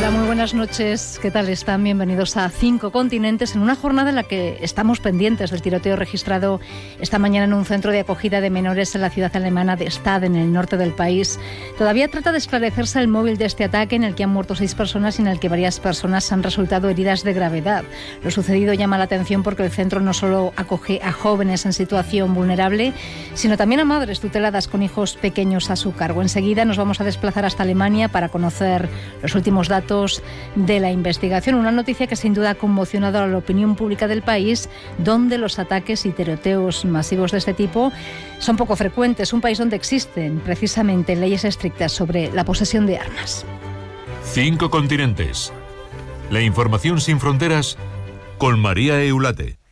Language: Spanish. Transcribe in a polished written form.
Hola, muy buenas noches. ¿Qué tal están? Bienvenidos a Cinco Continentes, en una jornada en la que estamos pendientes del tiroteo registrado esta mañana en un centro de acogida de menores en la ciudad alemana de Stade, en el norte del país. Todavía trata de esclarecerse el móvil de este ataque, en el que han muerto 6 personas y en el que varias personas han resultado heridas de gravedad. Lo sucedido llama la atención porque el centro no solo acoge a jóvenes en situación vulnerable, sino también a madres tuteladas con hijos pequeños a su cargo. Enseguida nos vamos a desplazar hasta Alemania para conocer los últimos datos de la investigación. Una noticia que sin duda ha conmocionado a la opinión pública del país, donde los ataques y tiroteos masivos de este tipo son poco frecuentes. Un país donde existen precisamente leyes estrictas sobre la posesión de armas. 5 Continentes. La información sin fronteras con María Eulate.